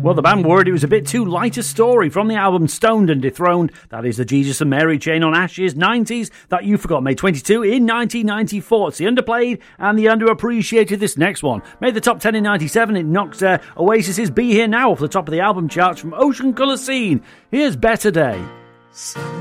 Well, the band worried it was a bit too light a story from the album Stoned and Dethroned. That is the Jesus and Mary Chain on Ashes 90s that you forgot made 22 in 1994. It's the underplayed and the underappreciated. This next one made the top 10 in 97. It knocked Oasis's Be Here Now off the top of the album charts from Ocean Colour Scene. Here's Better Day.